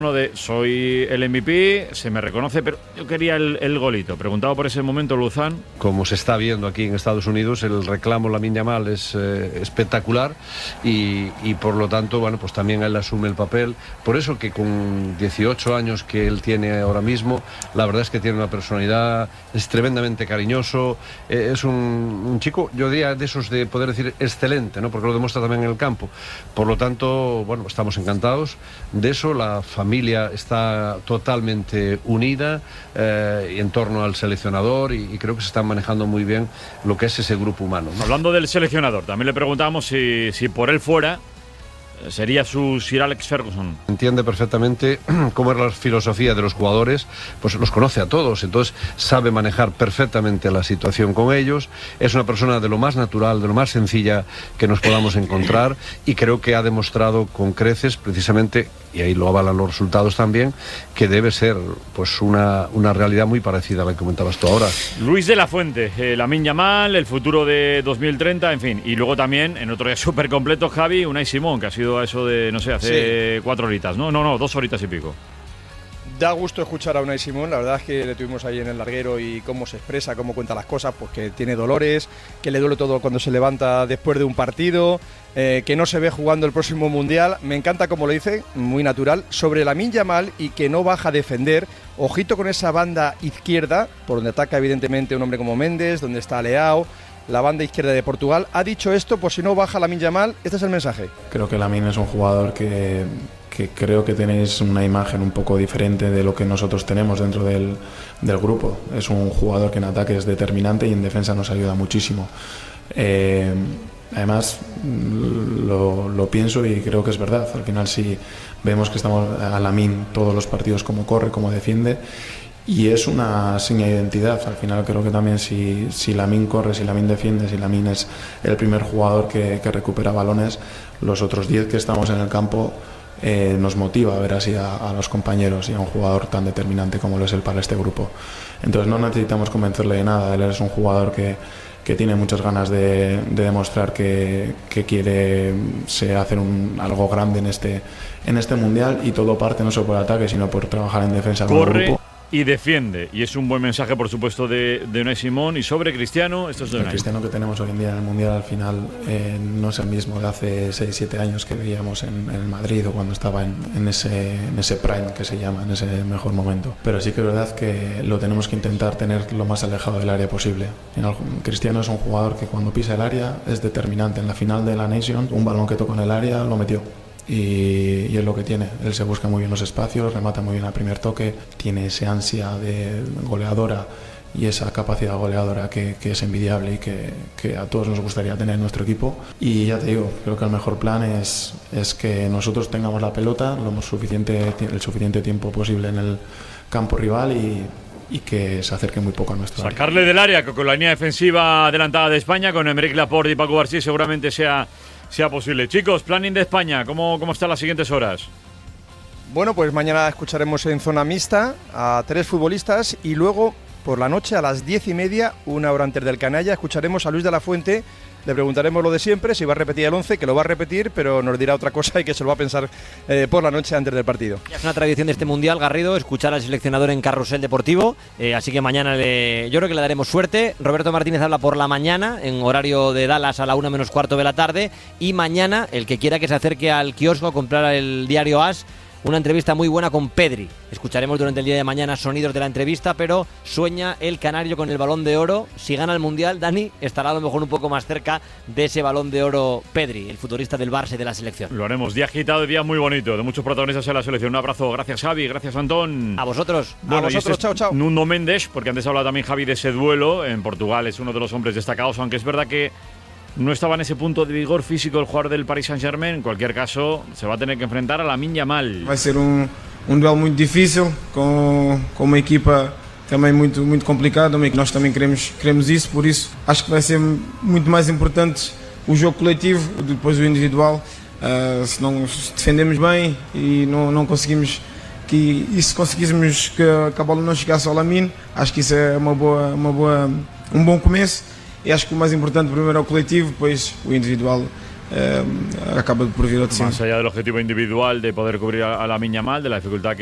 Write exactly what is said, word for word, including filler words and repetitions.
de soy el M V P, se me reconoce, pero yo quería el, el golito. Preguntado por ese momento Luzán. Como se está viendo aquí en Estados Unidos, el reclamo Lamine Yamal es eh, espectacular y, y por lo tanto, bueno, pues también él asume el papel. Por eso que con dieciocho años que él tiene ahora mismo, la verdad es que tiene una personalidad, es tremendamente cariñoso, eh, es un, un chico, yo diría, de esos de poder decir excelente, ¿no? Porque lo demuestra también en el campo. Por lo tanto, bueno, estamos encantados de eso. La familia familia está totalmente unida eh, en torno al seleccionador y, y creo que se está manejando muy bien lo que es ese grupo humano, ¿no? Hablando del seleccionador, también le preguntábamos si, si por él fuera sería su Sir Alex Ferguson. Entiende perfectamente cómo es la filosofía de los jugadores, pues los conoce a todos, entonces sabe manejar perfectamente la situación con ellos. Es una persona de lo más natural, de lo más sencilla que nos podamos encontrar y creo que ha demostrado con creces precisamente, y ahí lo avalan los resultados también, que debe ser pues una, una realidad muy parecida a la que comentabas tú ahora. Luis de la Fuente, eh, Lamine Yamal, el futuro de dos mil treinta, en fin. Y luego también, en otro día súper completo, Javi, Unai Simón, que ha sido a eso de, no sé, hace sí. cuatro horitas, ¿no? No, no, dos horitas y pico. Da gusto escuchar a Unai Simón, la verdad es que le tuvimos ahí en el larguero y cómo se expresa, cómo cuenta las cosas, pues que tiene dolores, que le duele todo cuando se levanta después de un partido, eh, que no se ve jugando el próximo Mundial. Me encanta como lo dice, muy natural, sobre Lamine Yamal y que no baja a defender. Ojito con esa banda izquierda, por donde ataca evidentemente un hombre como Méndez, donde está Leao, la banda izquierda de Portugal. Ha dicho esto, por si no baja Lamine Yamal, este es el mensaje. Creo que Lamine es un jugador que... que creo que tenéis una imagen un poco diferente de lo que nosotros tenemos dentro del, del grupo. Es un jugador que en ataque es determinante y en defensa nos ayuda muchísimo. Eh, además, lo, lo pienso y creo que es verdad. Al final, si vemos que estamos a Lamine todos los partidos, cómo corre, cómo defiende, y es una seña de identidad. Al final creo que también si, si Lamine corre, si Lamine defiende, si Lamine es el primer jugador que, que recupera balones, los otros diez que estamos en el campo Eh, nos motiva a ver así a, a los compañeros y a un jugador tan determinante como lo es él para este grupo. Entonces no necesitamos convencerle de nada. Él es un jugador que, que tiene muchas ganas de, de demostrar que, que quiere se hacer un, algo grande en este, en este mundial, y todo parte no solo por ataque sino por trabajar en defensa con el grupo. Y defiende, y es un buen mensaje, por supuesto, de, de Unai Simón. Y sobre Cristiano, esto es de Unai. El Cristiano que tenemos hoy en día en el Mundial, al final, eh, no es el mismo de hace seis siete años que veíamos en, en el Madrid, o cuando estaba en, en, ese, en ese prime que se llama, en ese mejor momento. Pero sí que es verdad que lo tenemos que intentar tener lo más alejado del área posible. El, Cristiano es un jugador que cuando pisa el área es determinante. En la final de la Nation, un balón que tocó en el área lo metió. Y, y es lo que tiene. Él se busca muy bien los espacios, remata muy bien al primer toque, tiene esa ansia de goleadora y esa capacidad goleadora que, que es envidiable y que, que a todos nos gustaría tener en nuestro equipo. Y ya te digo, creo que el mejor plan es, es que nosotros tengamos la pelota lo suficiente, el suficiente tiempo posible en el campo rival y y que se acerque muy poco a nuestro área. Sacarle del área, que con la línea defensiva adelantada de España, con Aymeric Laporte y Paco García, seguramente sea, sea posible. Chicos, planning de España, ¿cómo, cómo están las siguientes horas? Bueno, pues mañana escucharemos en zona mixta a tres futbolistas y luego por la noche a las diez y media, una hora antes del canalla, escucharemos a Luis de la Fuente. Le preguntaremos lo de siempre, si va a repetir el once, que lo va a repetir, pero nos dirá otra cosa y que se lo va a pensar eh, por la noche antes del partido. Es una tradición de este Mundial, Garrido, escuchar al seleccionador en Carrusel Deportivo, eh, así que mañana le, yo creo que le daremos suerte. Roberto Martínez habla por la mañana, en horario de Dallas a la una menos cuarto de la tarde, y mañana, el que quiera que se acerque al kiosco a comprar el diario As, una entrevista muy buena con Pedri. Escucharemos durante el día de mañana sonidos de la entrevista, pero sueña el canario con el Balón de Oro. Si gana el Mundial, Dani estará a lo mejor un poco más cerca de ese Balón de Oro Pedri, el futbolista del Barça y de la selección. Lo haremos. Día agitado, día muy bonito, de muchos protagonistas en la selección. Un abrazo. Gracias, Xavi. Gracias, Antón. A vosotros. Bueno, a vosotros. Este chao, chao. Nuno Méndez, porque antes hablaba también Javi de ese duelo. En Portugal es uno de los hombres destacados, aunque es verdad que no estaba en ese punto de vigor físico el jugador del Paris Saint-Germain. En cualquier caso, se va a tener que enfrentar a Lamine Yamal. Vai ser um, um duelo muito difícil, com, com uma equipa também muito, muito complicada. Nós também queremos, queremos isso, por isso acho que vai ser muito mais importante o jogo coletivo, depois o individual. Uh, se não se defendemos bem e não, não conseguimos, que, e se conseguíssemos que, que a bola não chegasse ao Lamine, acho que isso é uma boa, uma boa, um bom começo. E acho que o mais importante primeiro é o coletivo, depois o individual eh, acaba por vir ao de cima. Más allá del objetivo individual de poder cubrir a, a Lamine Yamal, de la dificultad que